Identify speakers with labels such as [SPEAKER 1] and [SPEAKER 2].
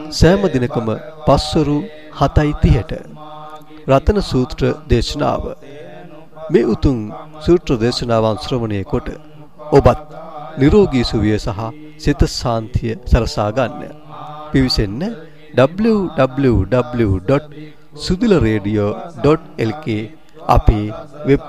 [SPEAKER 1] සෑම දිනකම පස්වරු 7:30ට රතන සූත්‍ර දේශනාව මේ උතුම් සූත්‍ර දේශනාවන් ශ්‍රවණය කොට ඔබත් නිරෝගී සුවය සහ සිත ශාන්තිය සරසා ගන්න. පිවිසෙන්න www.sudilaradio.lk අපේ වෙබ්